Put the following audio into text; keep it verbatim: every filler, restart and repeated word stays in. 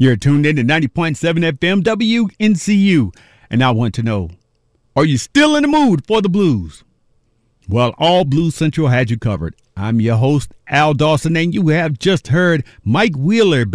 You're tuned in to ninety point seven F M W N C U, and I want to know, are you still in the mood for the blues? Well, All Blues Central had you covered. I'm your host, Al Dawson, and you have just heard Mike Wheeler